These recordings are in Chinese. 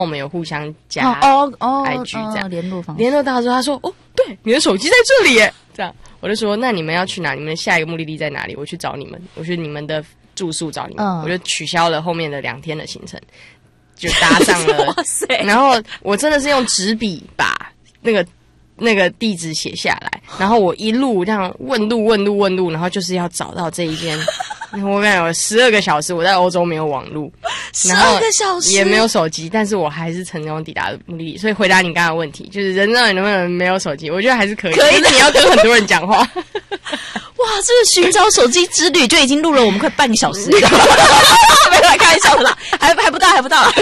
我们有互相加 IG 这样联络方式， 联络到之后，他说哦，对，你的手机在这里耶，这样我就说那你们要去哪？你们的下一个目的地在哪里？我去找你们，我去你们的住宿找你们，我就取消了后面的2天的行程，就搭上了。哇塞！然后我真的是用纸笔把那个地址写下来，然后我一路这样问路，然后就是要找到这一间。我感觉有12个小时，我在欧洲没有网路 ，12个小时也没有手机，但是我还是成功抵达目的地。所以回答你刚刚的问题，就是人到底能不能没有手机？我觉得还是可以，可是你要跟很多人讲话。 哇，这个寻找手机之旅就已经录了我们快半个小时了，没有开玩笑的啦，还不到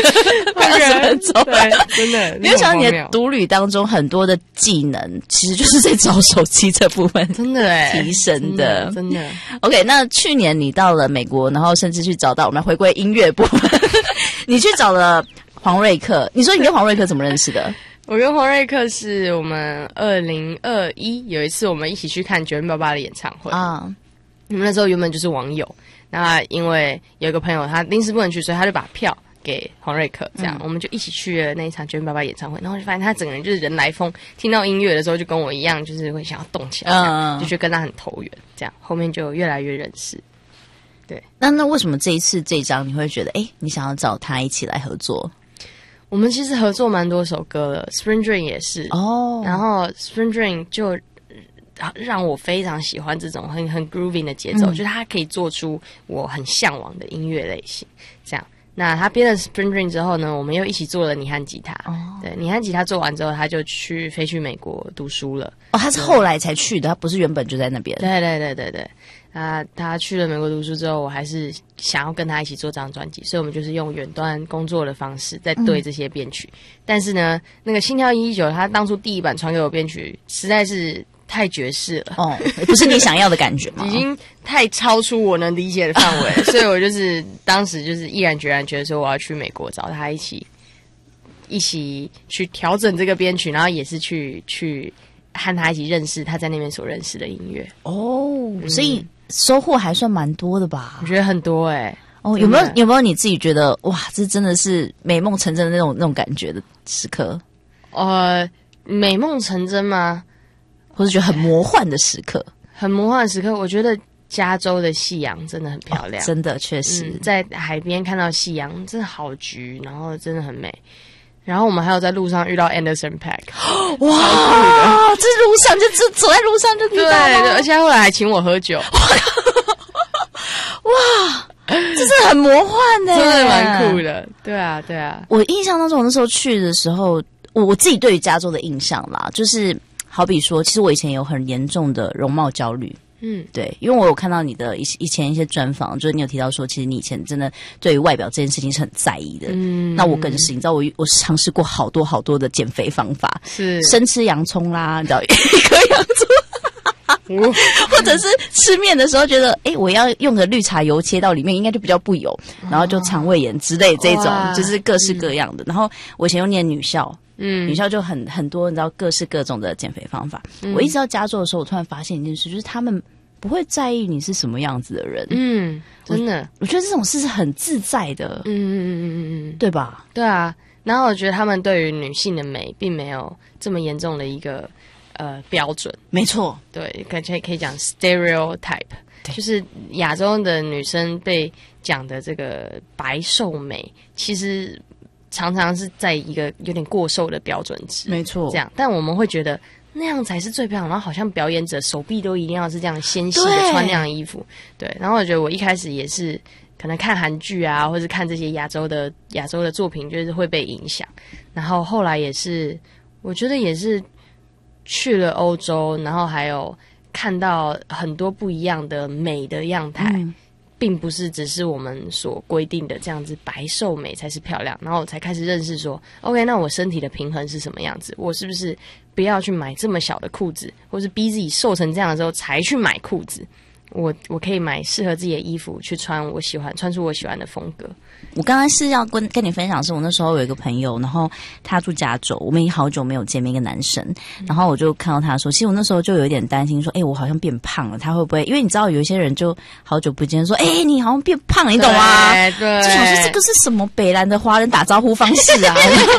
20分钟， 对，真的。 没有想到你的独旅当中很多的技能，其实就是在找手机这部分， 真的提升的， 真的。 OK， 那去年你到了美国，然后甚至去找到我们回归音乐部分，你去找了黄瑞克。你说你跟黄瑞克怎么认识的？ 我跟黄瑞克是我们2021有一次我们一起去看988的演唱会啊。我们那时候原本就是网友，那因为有一个朋友他临时不能去，所以他就把票给黄瑞克，这样我们就一起去了那一场988演唱会。然后就发现他整个人就是人来疯，听到音乐的时候就跟我一样，就是会想要动起来，就觉得跟他很投缘，这样后面就越来越认识。对， 那为什么这一次这一张你会觉得你想要找他一起来合作？ 我们其实合作蛮多首歌了 ，Spring Dream 也是哦。然后 Spring Dream 就让我非常喜欢这种很 grooving 的节奏，就是它可以做出我很向往的音乐类型。这样，那他编了 Spring Dream 之后呢，我们又一起做了你和吉他。对，你和吉他做完之后，他就飞去美国读书了。 哦，他是后来才去的，他不是原本就在那边。 对。他去了美国读书之后，我还是想要跟他一起做这张专辑，所以我们就是用远端工作的方式在对这些编曲。但是呢，那个心跳119，他当初第一版传给我编曲，实在是太爵士了， 不是你想要的感觉吗？ 已经太超出我能理解的范围，所以我就是当时就是毅然决然觉得说我要去美国找他一起去调整这个编曲，然后也是去和他一起认识他在那边所认识的音乐。 所以收获还算蛮多的吧？ 我觉得很多有没有你自己觉得哇，这真的是美梦成真的那种感觉的时刻？ 美梦成真吗？ 或是觉得很魔幻的时刻？ 很魔幻的时刻，我觉得加州的夕阳真的很漂亮， 真的确实， 在海边看到夕阳真的好橘，然后真的很美。然后我们还有在路上遇到 Anderson .Paak， 哇，这路上就走在路上就遇到了， 对，而且他后来还请我喝酒， 哇，这真的很魔幻耶， 真的蛮酷的，对啊。 我印象当中，我那时候去的时候，我自己对于加州的印象啦，就是好比说，其实我以前有很严重的容貌焦虑。对，因为我有看到你的以前一些专访，就是你有提到说，其实你以前真的对于外表这件事情是很在意的。那我更是，你知道我尝试过好多的减肥方法，是生吃洋葱啦，你知道一颗洋葱，或者是吃面的时候觉得，我要用个绿茶油切到里面，应该就比较不油，然后就肠胃炎之类这种，就是各式各样的。然后我以前又念女校。女校就很多，你知道各式各种的减肥方法。我一直到加州的时候，我突然发现一件事，就是他们不会在意你是什么样子的人。真的，我觉得这种事是很自在的。对吧？对啊。 然后我觉得他们对于女性的美并没有这么严重的一个标准。 没错， 对，可以讲 stereotype， 就是亚洲的女生被讲的这个白瘦美，其实常常是在一个有点过瘦的标准值， 没错， 这样，但我们会觉得那样才是最漂亮，然后好像表演者手臂都一定要是这样纤细的穿那样的衣服，对。然后我觉得我一开始也是可能看韩剧啊，或是看这些亚洲的作品，就是会被影响。然后后来也是，我觉得也是去了欧洲，然后还有看到很多不一样的美的样态。并不是只是我们所规定的这样子白瘦美才是漂亮，然后我才开始认识说 OK， 那我身体的平衡是什么样子，我是不是不要去买这么小的裤子，或是逼自己瘦成这样的时候才去买裤子， 我可以买适合自己的衣服去穿穿出我喜欢的风格。 我刚刚是要跟你分享的是，我那时候有一个朋友，然后他住加州，我们已经好久没有见面，一个男生，然后我就看到他说，其实我那时候就有一点担心说，我好像变胖了，他会不会？因为你知道有一些人就好久不见说，你好像变胖了，你懂吗？ 对， 就想说这个是什么北兰的华人打招呼方式啊？